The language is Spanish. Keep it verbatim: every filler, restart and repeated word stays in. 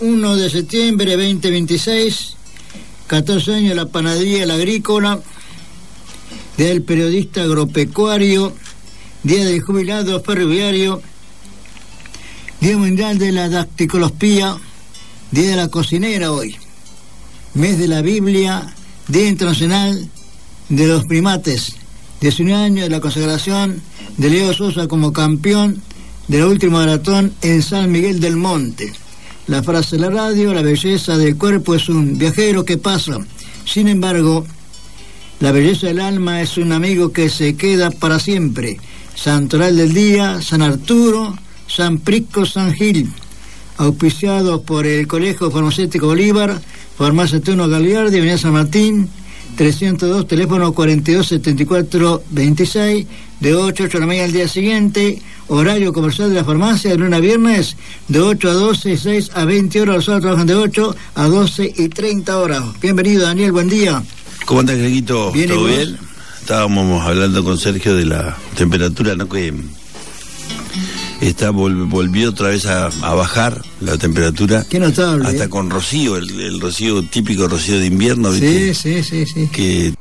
uno de septiembre veinte veintiséis, catorce años de la panadería La Agrícola, Día del periodista agropecuario, Día del jubilado ferroviario, Día mundial de la dactiloscopía, Día de la cocinera hoy, mes de la Biblia, Día internacional de los primates, diecinueve años de la consagración de Leo Sosa como campeón de la última maratón en San Miguel del Monte. La frase de la radio: la belleza del cuerpo es un viajero que pasa, sin embargo, la belleza del alma es un amigo que se queda para siempre. Santoral del día: San Arturo, San Prisco, San Gil. Auspiciados por el Colegio Farmacéutico Bolívar, Farmacia Tuno Gagliardi, Avenida San Martín, trescientos dos, teléfono cuarenta y dos setenta y cuatro veintiséis, de ocho a ocho de la mañana al día siguiente. Horario comercial de la farmacia de lunes a viernes, de ocho a doce, seis a veinte horas. Los sábados trabajan de ocho a doce y treinta horas. Bienvenido, Daniel, buen día. ¿Cómo andás, Greguito? ¿Bien, ¿Todo bien? Estábamos hablando con Sergio de la temperatura, ¿no? Que está vol, volvió otra vez a, a bajar la temperatura. Qué notable. Hasta ¿eh? con rocío, el, el rocío típico rocío de invierno, ¿viste? Sí, sí, sí, sí. Que